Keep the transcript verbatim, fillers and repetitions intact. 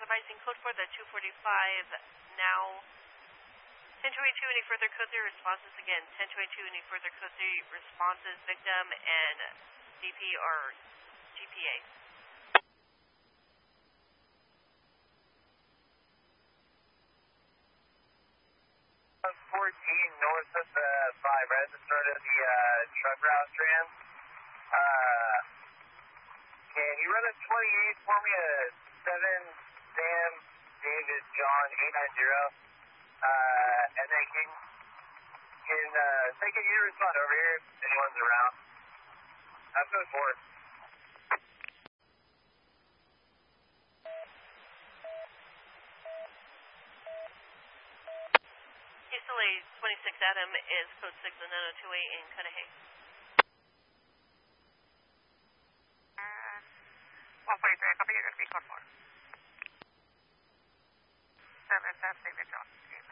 revising code for the two forty-five now. ten two eighty-two, any further code three responses? Again, ten two eighty-two, any further code three responses? Victim and D P or G P A. fourteen north of the five, right at the start of the uh, truck route trans. Uh, can you run a twenty-eight for me, a seven Sam David John eight nine zero? Uh, and then can, can, uh, they can you respond over here if anyone's around? That's code four. twenty-six Adam is code six and nine oh two eight in Cudahy. Uh, one forty-three, copy, you're going to be code four. seven, Sam, David John.